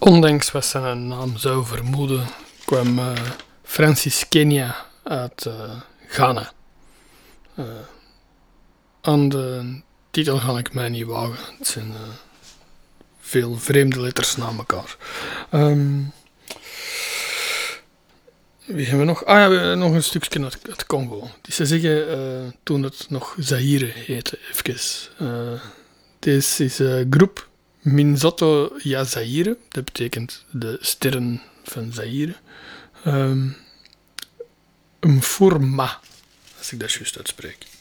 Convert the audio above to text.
Ondanks wat zijn naam zou vermoeden, kwam Francis Kenya uit Ghana. Aan de titel ga ik mij niet wagen. Het zijn veel vreemde letters na elkaar. Wie hebben we nog? We hebben nog een stukje uit Congo. Het is te zeggen, toen het nog Zaire heette, even. Dit is groep Minzoto ya Zaire. Dat betekent de sterren van Zaire. Mfurma, als ik dat juist uitspreek.